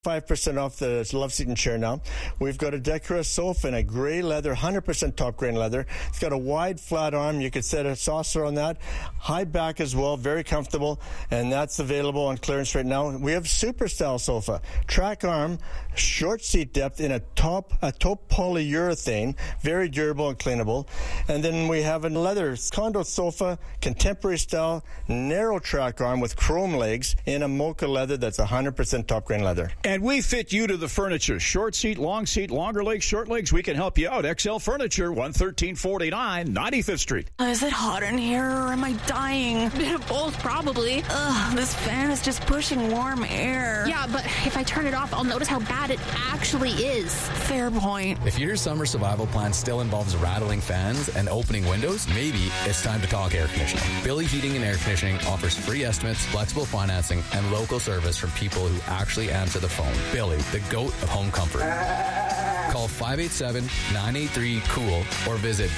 5% off the love seat and chair now. We've got a Decora sofa in a gray leather, 100% top grain leather. It's got a wide flat arm. You could set a saucer on that. High back as well, very comfortable, and that's available on clearance right now. We have super style sofa, track arm, short seat depth in a taupe polyurethane, very durable and cleanable. And then we have a leather condo sofa, contemporary style, narrow track arm with chrome legs in a mocha leather that's 100% top grain leather. And we fit you to the furniture. Short seat, longer legs, short legs. We can help you out. XL Furniture, 11349 95th Street. Is it hot in here or am I dying? Both, probably. Ugh, this fan is just pushing warm air. Yeah, but if I turn it off, I'll notice how bad it actually is. Fair point. If your summer survival plan still involves rattling fans and opening windows, maybe it's time to talk air conditioning. Billy Heating and Air Conditioning offers free estimates, flexible financing, and local service from people who actually answer the phone. Billy, the GOAT of home comfort. Call 587-983-COOL or visit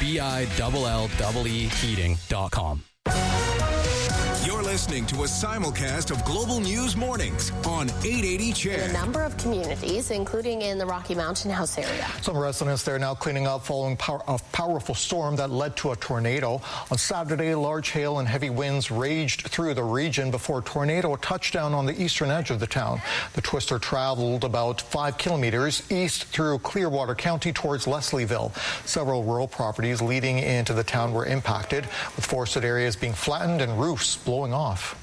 BILLEEheating.com. You're listening to a simulcast of Global News Mornings on 880 CHED. In a number of communities, including in the Rocky Mountain House area. Some residents there now cleaning up following a powerful storm that led to a tornado. On Saturday, large hail and heavy winds raged through the region before a tornado touched down on the eastern edge of the town. The twister traveled about 5 kilometers east through Clearwater County towards Leslieville. Several rural properties leading into the town were impacted, with forested areas being flattened and roofs blowing off.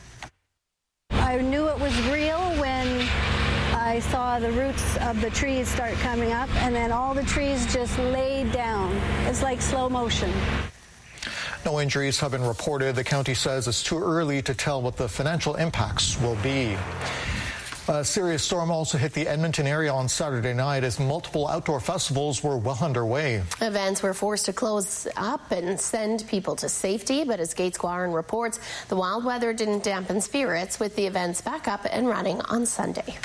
I knew it was real when I saw the roots of the trees start coming up, and then all the trees just laid down. It's like slow motion. No injuries have been reported. The county says it's too early to tell what the financial impacts will be. A serious storm also hit the Edmonton area on Saturday night as multiple outdoor festivals were well underway. Events were forced to close up and send people to safety, but as Gates Guarin reports, the wild weather didn't dampen spirits, with the events back up and running on Sunday.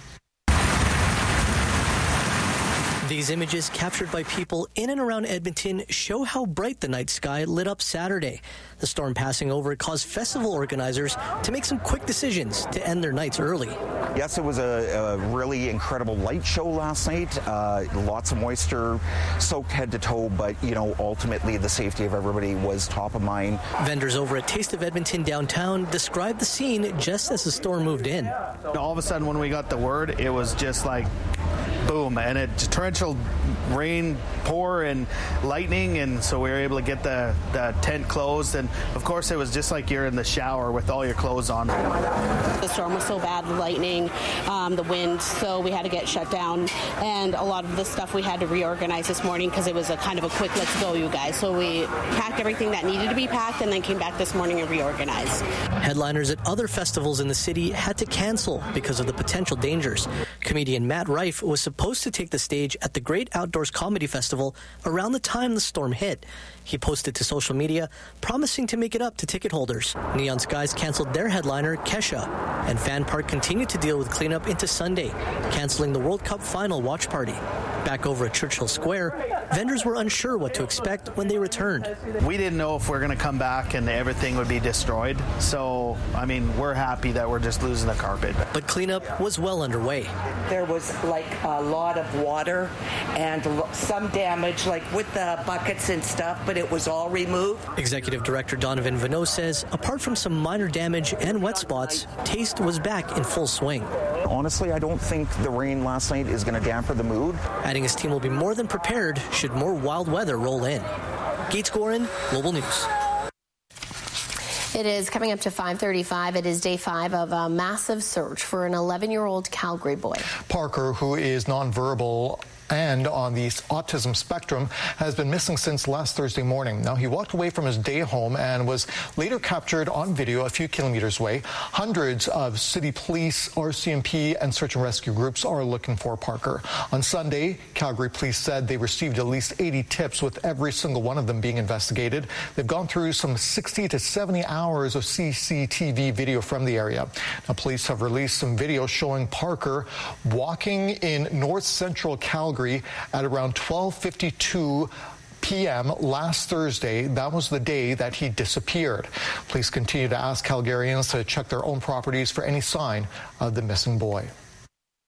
These images captured by people in and around Edmonton show how bright the night sky lit up Saturday. The storm passing over caused festival organizers to make some quick decisions to end their nights early. Yes, it was a really incredible light show last night. Lots of moisture, soaked head to toe, but, ultimately the safety of everybody was top of mind. Vendors over at Taste of Edmonton downtown described the scene just as the storm moved in. All of a sudden when we got the word, it was just like boom, and a torrential rain pour and lightning, and so we were able to get the tent closed, and of course it was just like you're in the shower with all your clothes on. The storm was so bad, the lightning, the wind, so we had to get shut down, and a lot of the stuff we had to reorganize this morning because it was a kind of a quick let's go, you guys. So we packed everything that needed to be packed and then came back this morning and reorganized. Headliners at other festivals in the city had to cancel because of the potential dangers. Comedian Matt Rife was supposed to take the stage at the Great Outdoors Comedy Festival around the time the storm hit. He posted to social media, promising to make it up to ticket holders. Neon Skies canceled their headliner, Kesha, and Fan Park continued to deal with cleanup into Sunday, canceling the World Cup final watch party. Back over at Churchill Square, vendors were unsure what to expect when they returned. We didn't know if we were going to come back and everything would be destroyed. So, we're happy that we're just losing the carpet. But cleanup was well underway. There was a lot of water and some damage, with the buckets and stuff, but it was all removed. Executive Director Donovan Vanaud says, apart from some minor damage and wet spots, Taste was back in full swing. Honestly, I don't think the rain last night is going to dampen the mood. Adding his team will be more than prepared should more wild weather roll in. Gates Guarin, Global News. It is coming up to 5:35. It is day 5 of a massive search for an 11-year-old Calgary boy. Parker, who is nonverbal and on the autism spectrum, has been missing since last Thursday morning. Now, he walked away from his day home and was later captured on video a few kilometers away. Hundreds of city police, RCMP, and search and rescue groups are looking for Parker. On Sunday, Calgary police said they received at least 80 tips, with every single one of them being investigated. They've gone through some 60 to 70 hours of CCTV video from the area. Now, police have released some video showing Parker walking in north central Calgary at around 12:52 p.m. last Thursday. That was the day that he disappeared. Police continue to ask Calgarians to check their own properties for any sign of the missing boy.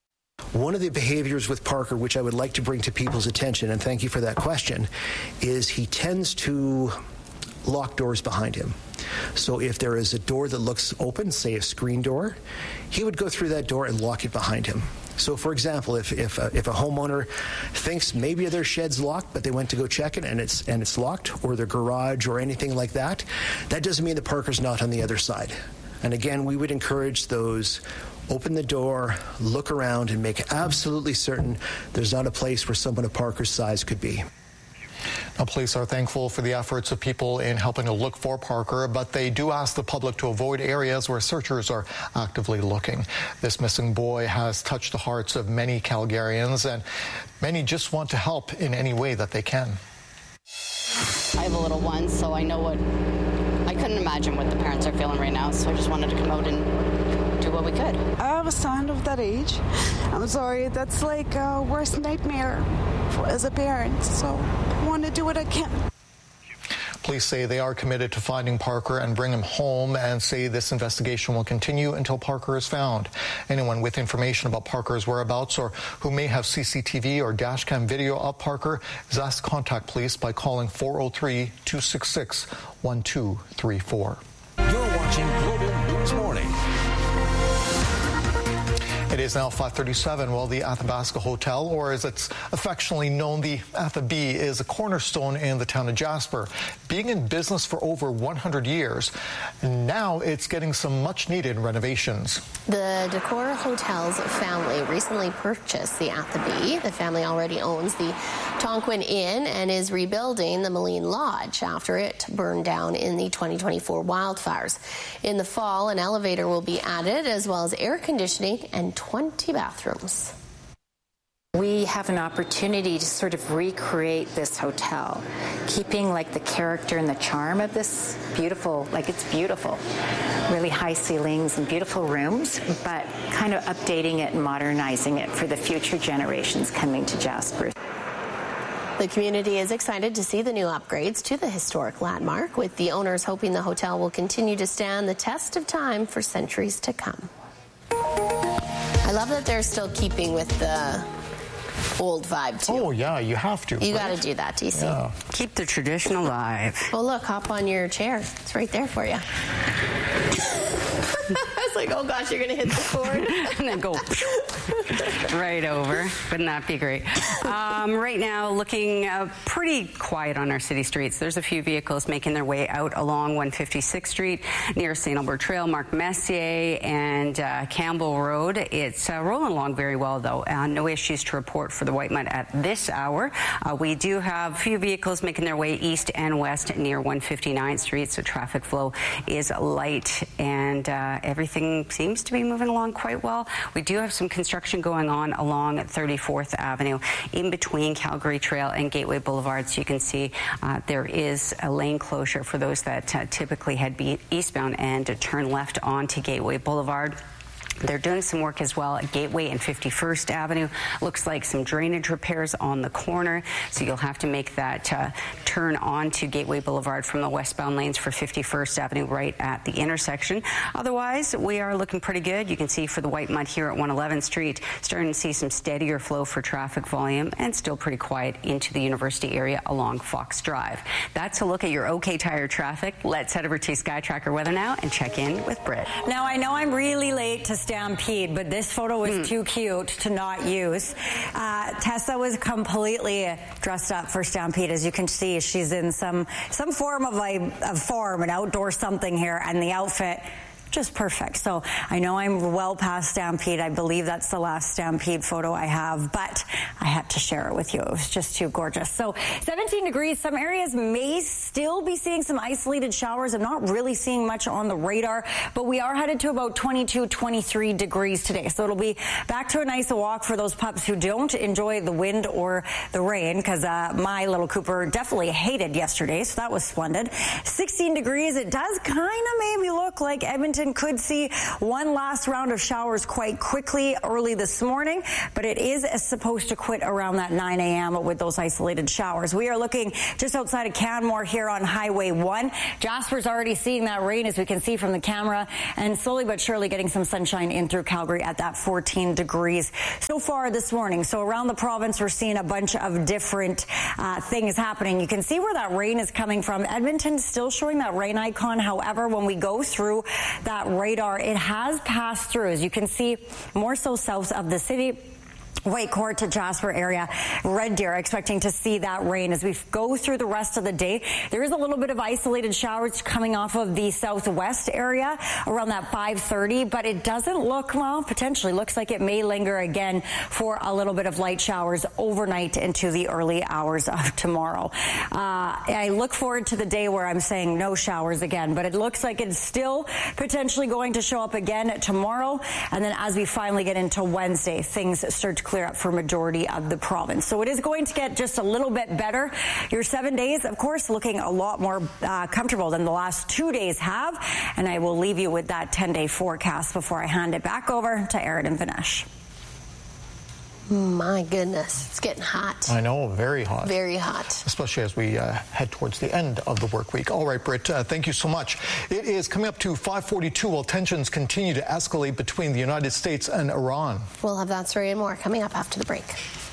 One of the behaviors with Parker, which I would like to bring to people's attention, and thank you for that question, is he tends to lock doors behind him. So if there is a door that looks open, say a screen door, he would go through that door and lock it behind him. So, for example, if a homeowner thinks maybe their shed's locked, but they went to go check it and it's locked, or their garage or anything like that, that doesn't mean the Parker's not on the other side. And again, we would encourage those: open the door, look around, and make absolutely certain there's not a place where someone of Parker's size could be. Now, police are thankful for the efforts of people in helping to look for Parker, but they do ask the public to avoid areas where searchers are actively looking. This missing boy has touched the hearts of many Calgarians, and many just want to help in any way that they can. I have a little one, so I know I couldn't imagine what the parents are feeling right now, so I just wanted to come out and do what we could. I have a son of that age. I'm sorry, that's like a worst nightmare as a parent, so I want to do what I can. Police say they are committed to finding Parker and bring him home, and say this investigation will continue until Parker is found. Anyone with information about Parker's whereabouts or who may have CCTV or dashcam video of Parker is asked to contact police by calling 403-266-1234. You're watching Global News Morning. It is now 5:37. Well, the Athabasca Hotel, or as it's affectionately known, the Athabee, is a cornerstone in the town of Jasper, being in business for over 100 years. Now it's getting some much-needed renovations. The Decor Hotels family recently purchased the Athabee. The family already owns the Tonquin Inn and is rebuilding the Moline Lodge after it burned down in the 2024 wildfires. In the fall, an elevator will be added, as well as air conditioning and 20 bathrooms. We have an opportunity to sort of recreate this hotel, keeping like the character and the charm of this beautiful, it's beautiful, really high ceilings and beautiful rooms, but kind of updating it and modernizing it for the future generations coming to Jasper. The community is excited to see the new upgrades to the historic landmark, with the owners hoping the hotel will continue to stand the test of time for centuries to come. I love that they're still keeping with the old vibe, too. Oh, yeah, you have to. You got to do that, DC. Yeah. Keep the tradition alive. Oh, look, hop on your chair. It's right there for you. I was like, oh, gosh, you're going to hit the cord. And then go right over. Wouldn't that be great? Right now, looking pretty quiet on our city streets. There's a few vehicles making their way out along 156th Street near St. Albert Trail, Mark Messier, and Campbell Road. It's rolling along very well, though. No issues to report for the Whitemud at this hour. We do have a few vehicles making their way east and west near 159th Street, so traffic flow is light, and everything seems to be moving along quite well. We do have some construction going on along 34th Avenue in between Calgary Trail and Gateway Boulevard. So you can see there is a lane closure for those that typically head eastbound and turn left onto Gateway Boulevard. They're doing some work as well at Gateway and 51st Avenue. Looks like some drainage repairs on the corner, so you'll have to make that turn onto Gateway Boulevard from the westbound lanes for 51st Avenue right at the intersection. Otherwise, we are looking pretty good. You can see for the Whitemud here at 111th Street, starting to see some steadier flow for traffic volume, and still pretty quiet into the University area along Fox Drive. That's a look at your OK Tire traffic. Let's head over to SkyTracker Weather now and check in with Britt. Now, I know I'm really late to Stampede, but this photo was too cute to not use. Tessa was completely dressed up for Stampede. As you can see, she's in some form of an outdoor something here, and the outfit just perfect. So I know I'm well past Stampede. I believe that's the last Stampede photo I have, but I had to share it with you. It was just too gorgeous. So 17 degrees. Some areas may still be seeing some isolated showers. I'm not really seeing much on the radar, but we are headed to about 22, 23 degrees today. So it'll be back to a nice walk for those pups who don't enjoy the wind or the rain, because my little Cooper definitely hated yesterday, so that was splendid. 16 degrees. It does kind of maybe look like Edmonton Edmonton could see one last round of showers quite quickly early this morning, but it is supposed to quit around that 9 a.m. with those isolated showers. We are looking just outside of Canmore here on Highway 1. Jasper's already seeing that rain, as we can see from the camera, and slowly but surely getting some sunshine in through Calgary at that 14 degrees so far this morning. So around the province, we're seeing a bunch of different things happening. You can see where that rain is coming from. Edmonton's still showing that rain icon. However, when we go through that radar, it has passed through. As you can see, more so south of the city, Whitecourt to Jasper area, Red Deer, expecting to see that rain as we go through the rest of the day. There is a little bit of isolated showers coming off of the southwest area around that 5:30, but it doesn't look, well, potentially looks like it may linger again for a little bit of light showers overnight into the early hours of tomorrow. I look forward to the day where I'm saying no showers again, but it looks like it's still potentially going to show up again tomorrow. And then as we finally get into Wednesday, things start to clear up for majority of the province. So it is going to get just a little bit better. Your 7 days, of course, looking a lot more comfortable than the last 2 days have. And I will leave you with that 10-day forecast before I hand it back over to Aaron and Vinesh. My goodness, it's getting hot. I know, very hot. Very hot. Especially as we head towards the end of the work week. All right, Britt, thank you so much. It is coming up to 5:42 while tensions continue to escalate between the United States and Iran. We'll have that story and more coming up after the break.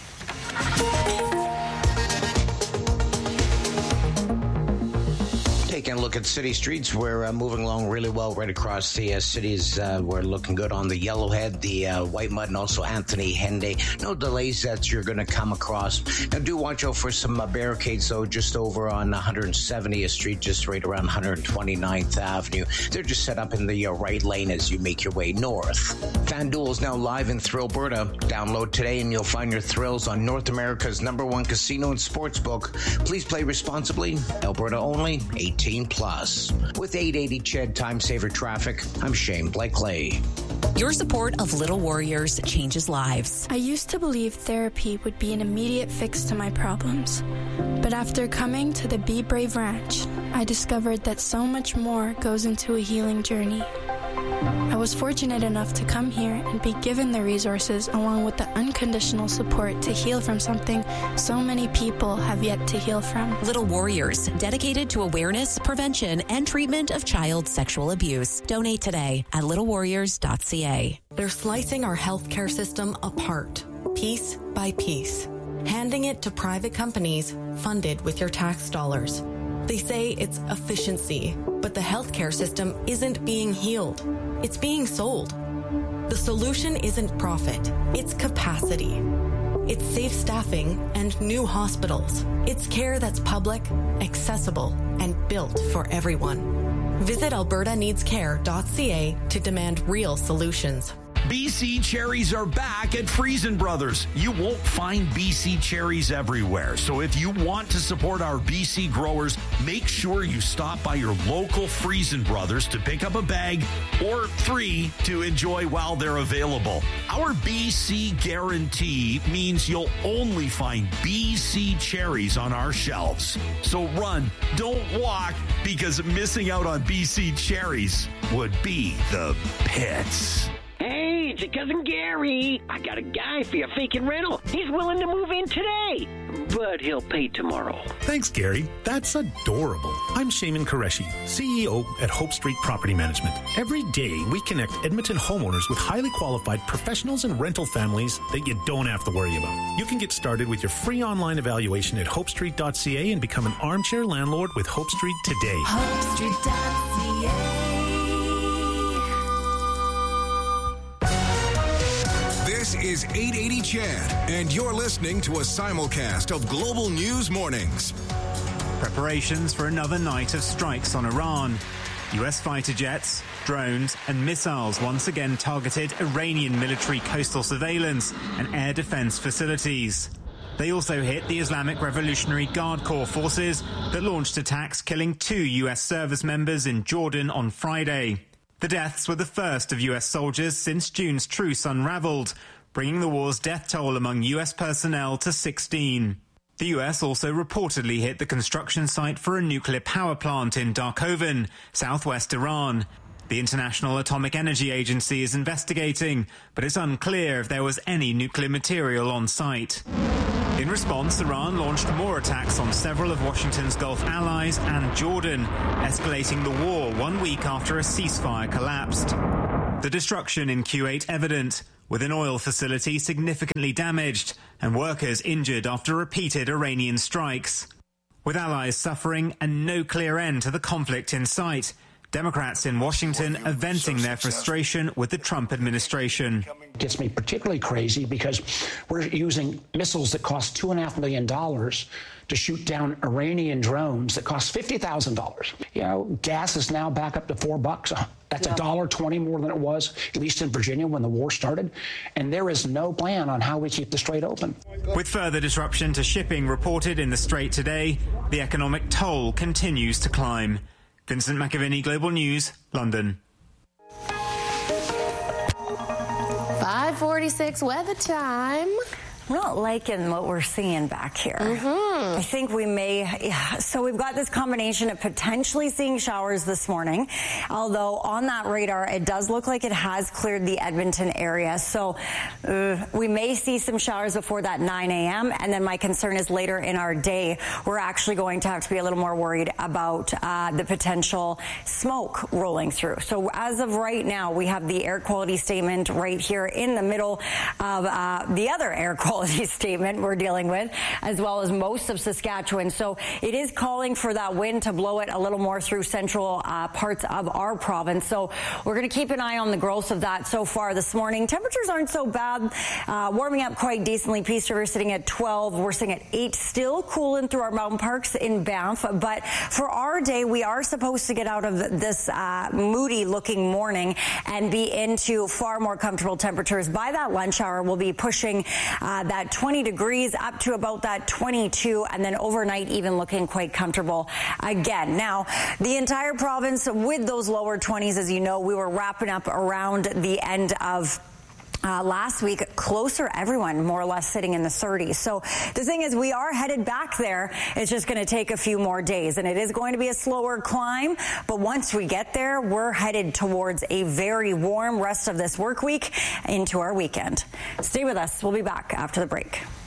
Taking a look at city streets, we're moving along really well right across the cities. We're looking good on the Yellowhead, the White Mud, and also Anthony Henday. No delays that you're going to come across. Now, do watch out for some barricades, though, just over on 170th Street, just right around 129th Avenue. They're just set up in the right lane as you make your way north. FanDuel is now live in Thrillberta. Download today and you'll find your thrills on North America's #1 casino and sportsbook. Please play responsibly. Alberta only. 18+. With 880 CHED Time Saver Traffic, I'm Shane Blakely. Your support of Little Warriors changes lives. I used to believe therapy would be an immediate fix to my problems. But after coming to the Be Brave Ranch, I discovered that so much more goes into a healing journey. I was fortunate enough to come here and be given the resources along with the unconditional support to heal from something so many people have yet to heal from. Little Warriors, dedicated to awareness, prevention, and treatment of child sexual abuse. Donate today at littlewarriors.ca. They're slicing our healthcare system apart, piece by piece, handing it to private companies funded with your tax dollars. They say it's efficiency, but the healthcare system isn't being healed. It's being sold. The solution isn't profit, it's capacity. It's safe staffing and new hospitals. It's care that's public, accessible, and built for everyone. Visit albertaneedscare.ca to demand real solutions. BC cherries are back at Friesen Brothers. You won't find BC cherries everywhere. So if you want to support our BC growers, make sure you stop by your local Friesen Brothers to pick up a bag or 3 to enjoy while they're available. Our BC guarantee means you'll only find BC cherries on our shelves. So run, don't walk, because missing out on BC cherries would be the pits. Hey, it's your cousin Gary. I got a guy for your vacant rental. He's willing to move in today, but he'll pay tomorrow. Thanks, Gary. That's adorable. I'm Shaman Qureshi, CEO at Hope Street Property Management. Every day, we connect Edmonton homeowners with highly qualified professionals and rental families that you don't have to worry about. You can get started with your free online evaluation at hopestreet.ca and become an armchair landlord with Hope Street today. HopeStreet.ca. This is 880 CHED, and you're listening to a simulcast of Global News Mornings. Preparations for another night of strikes on Iran. US fighter jets, drones, and missiles once again targeted Iranian military coastal surveillance and air defense facilities. They also hit the Islamic Revolutionary Guard Corps forces that launched attacks killing 2 US service members in Jordan on Friday. The deaths were the first of US soldiers since June's truce unraveled, bringing the war's death toll among US personnel to 16. The US also reportedly hit the construction site for a nuclear power plant in Darkovan, southwest Iran. The International Atomic Energy Agency is investigating, but it's unclear if there was any nuclear material on site. In response, Iran launched more attacks on several of Washington's Gulf allies and Jordan, escalating the war 1 week after a ceasefire collapsed. The destruction in Kuwait evident, with an oil facility significantly damaged and workers injured after repeated Iranian strikes. With allies suffering and no clear end to the conflict in sight, Democrats in Washington are venting their frustration with the Trump administration. It gets me particularly crazy because we're using missiles that cost $2.5 million to shoot down Iranian drones that cost $50,000. You know, gas is now back up to $4. That's $1.20 more than it was, at least in Virginia when the war started. And there is no plan on how we keep the Strait open. With further disruption to shipping reported in the Strait today, the economic toll continues to climb. Vincent McAviney, Global News, London. 5:46 weather time. I'm not liking what we're seeing back here. I think we may, so we've got this combination of potentially seeing showers this morning, although on that radar, it does look like it has cleared the Edmonton area. So we may see some showers before that 9 a.m. And then my concern is later in our day, we're actually going to have to be a little more worried about the potential smoke rolling through. So as of right now, we have the air quality statement right here in the middle of the other air quality statement we're dealing with, as well as most of Saskatchewan. So it is calling for that wind to blow it a little more through central parts of our province. So we're going to keep an eye on the growth of that so far this morning. Temperatures aren't so bad, warming up quite decently. Peace River sitting at 12. We're sitting at 8, still cooling through our mountain parks in Banff. But for our day, we are supposed to get out of this moody looking morning and be into far more comfortable temperatures. By that lunch hour, we'll be pushing that 20 degrees up to about that 22, and then overnight even looking quite comfortable again. Now, the entire province with those lower 20s, as you know, we were wrapping up around the end of last week, closer everyone more or less sitting in the 30s. So the thing is, we are headed back there. It's just going to take a few more days, and it is going to be a slower climb. But once we get there, we're headed towards a very warm rest of this work week into our weekend. Stay with us. We'll be back after the break.